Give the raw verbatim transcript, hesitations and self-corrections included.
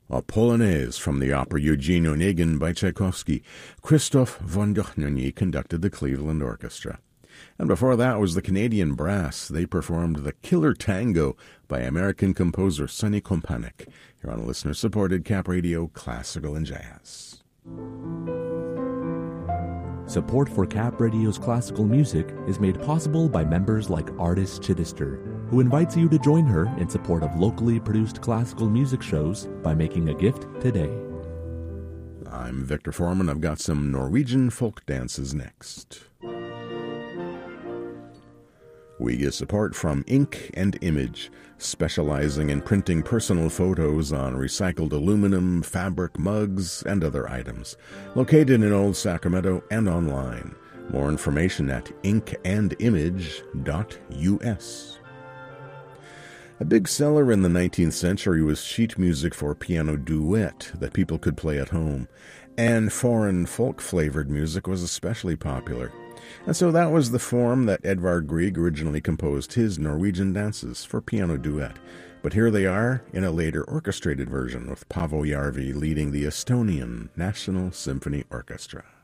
A Polonaise from the opera Eugene Onegin by Tchaikovsky. Christoph von Dohnanyi conducted the Cleveland Orchestra. And before that was the Canadian Brass. They performed the Killer Tango by American composer Sonny Kompanek. Here on listener-supported Cap Radio, Classical and Jazz. Support for Cap Radio's classical music is made possible by members like Artist Chittister, who invites you to join her in support of locally produced classical music shows by making a gift today. I'm Victor Foreman. I've got some Norwegian folk dances next. We get support from Ink and Image, specializing in printing personal photos on recycled aluminum, fabric, mugs, and other items. Located in Old Sacramento and online. More information at ink and image dot U S. A big seller in the nineteenth century was sheet music for piano duet that people could play at home, and foreign folk-flavored music was especially popular. And so that was the form that Edvard Grieg originally composed his Norwegian dances for piano duet. But here they are in a later orchestrated version with Paavo Järvi leading the Estonian National Symphony Orchestra.